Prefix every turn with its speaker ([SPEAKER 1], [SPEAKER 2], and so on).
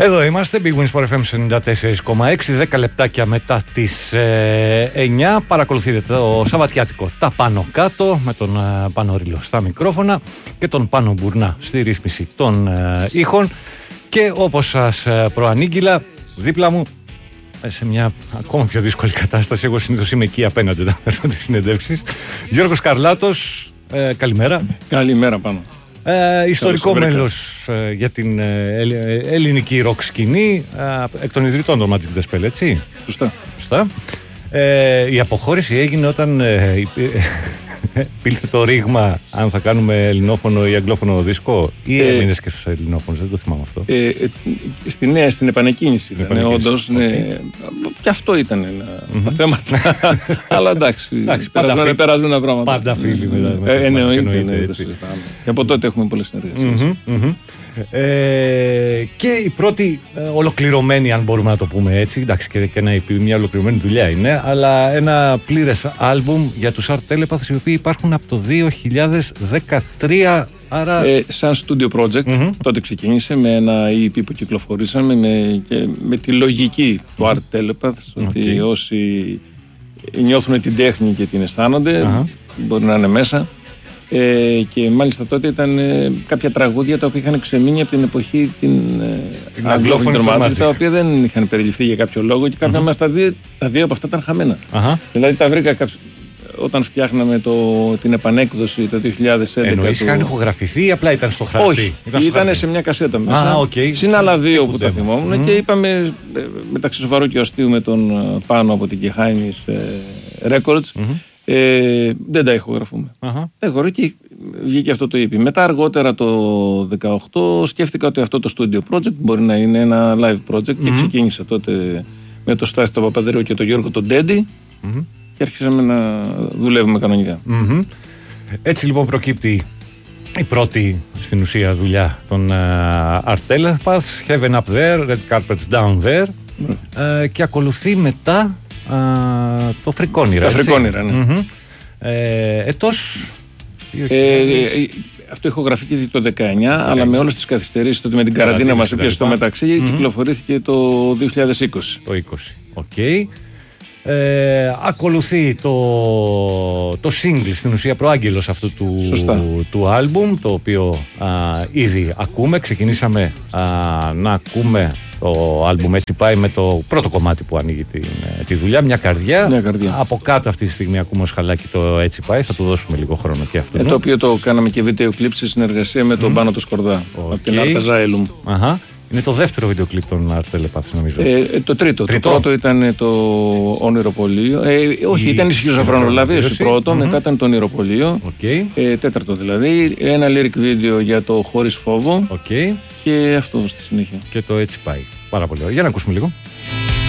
[SPEAKER 1] Εδώ είμαστε, Big Wins for FM 94,6, 10 λεπτάκια μετά τις 9. Παρακολουθείτε το Σαββατιάτικο τα πάνω κάτω με τον Πάνο Ρήλο στα μικρόφωνα και τον Πάνο Μπουρνά στη ρύθμιση των ήχων. Και όπως σας προανήγγειλα, δίπλα μου, σε μια ακόμα πιο δύσκολη κατάσταση, εγώ συνήθως είμαι εκεί απέναντι όταν παίρνω τις συνεντεύξεις, Γιώργος Καρλάτος, καλημέρα.
[SPEAKER 2] Καλημέρα Πάνο.
[SPEAKER 1] Ιστορικό μέλος για την ελληνική ροκ σκηνή, εκ των ιδρυτών των Magic the Spell, έτσι.
[SPEAKER 2] Σωστά.
[SPEAKER 1] Η αποχώρηση έγινε όταν πήλθε το ρήγμα αν θα κάνουμε ελληνόφωνο ή αγγλόφωνο δίσκο, ή έμεινες και στους ελληνόφωνους, δεν το θυμάμαι αυτό.
[SPEAKER 2] Στην επανεκκίνηση ήταν όντως, και αυτό ήταν τα θέματα. Αλλά εντάξει, περάζουν τα πράγματα.
[SPEAKER 1] Πάντα φίλοι μετά.
[SPEAKER 2] Εννοείται. Και από τότε έχουμε πολλές συνεργασίες.
[SPEAKER 1] Και η πρώτη ολοκληρωμένη, αν μπορούμε να το πούμε έτσι, εντάξει, και μια ολοκληρωμένη δουλειά είναι, αλλά ένα πλήρες άλμπουμ για τους Art Telepaths, οι οποίοι υπάρχουν από το 2013. Άρα...
[SPEAKER 2] σαν studio project, τότε ξεκίνησε με ένα EP που κυκλοφορήσαμε με τη λογική του Art Telepaths, ότι όσοι νιώθουν την τέχνη και την αισθάνονται μπορεί να είναι μέσα. Και μάλιστα τότε ήταν κάποια τραγούδια τα οποία είχαν ξεμείνει από την εποχή την αγγλόφωνη τρομάζη, τα οποία δεν είχαν περιληφθεί για κάποιο λόγο και κάποια μας τα δύο από αυτά ήταν χαμένα. Δηλαδή τα βρήκα όταν φτιάχναμε την επανέκδοση το 2011.
[SPEAKER 1] Εννοείς είχαν ηχογραφηθεί ή απλά ήταν στο χαρτί?
[SPEAKER 2] Όχι, ήταν σε μια κασέτα μέσα. Συν άλλα δύο που τα θυμόμουν και είπαμε μεταξύ σοβαρού και αστείου με τον Πάνο από την Κεχάινης Records. Δεν τα ηχογραφούμε. Και βγήκε αυτό το EP. Μετά αργότερα το 2018 σκέφτηκα ότι αυτό το studio project μπορεί να είναι ένα live project και ξεκίνησα τότε με το Στάση τον Παπανδρέου και τον Γιώργο τον Ντέντι και άρχισαμε να δουλεύουμε κανονικά.
[SPEAKER 1] Έτσι λοιπόν προκύπτει η πρώτη στην ουσία δουλειά των Art Telepaths, Heaven Up There, Red Carpets Down There, και ακολουθεί μετά το Φρικόνιρα.
[SPEAKER 2] Τα Φρικόνιρα, ναι.
[SPEAKER 1] Ετός...
[SPEAKER 2] Αυτό ηχογραφήθηκε το 19, αλλά με όλες τις καθυστερήσεις, με την καραντίνα μας έπιασε στο μεταξύ, κυκλοφορήθηκε το 2020.
[SPEAKER 1] Το 20, ακολουθεί το single, στην ουσία προάγγελος αυτού του άλμπουμ, το οποίο ήδη ακούμε. Ξεκινήσαμε να ακούμε το άλμπουμ Έτσι Πάει με το πρώτο κομμάτι που ανοίγει τη δουλειά, Μια καρδιά. Από κάτω αυτή τη στιγμή ακούμε ως χαλάκι το Έτσι Πάει, θα του δώσουμε λίγο χρόνο και αυτό.
[SPEAKER 2] Το οποίο το κάναμε και βίντεο κλιπ σε συνεργασία με τον Πάνο το Σκορδά από την Αρταζάιλουμ.
[SPEAKER 1] Είναι το δεύτερο βίντεο κλιπ των Art Telepaths, νομίζω.
[SPEAKER 2] Το τρίτο. Το πρώτο ήταν το Όνειροπολείο. Όχι, ήταν η Σχιζοφρονολαβίωση πρώτο, μετά ήταν το Ονειροπολείο. Τέταρτο δηλαδή. Ένα lyric video για το Χωρίς Φόβο. Και αυτό στη συνέχεια.
[SPEAKER 1] Και το Έτσι Πάει. Πάρα πολύ ωραία. Για να ακούσουμε λίγο.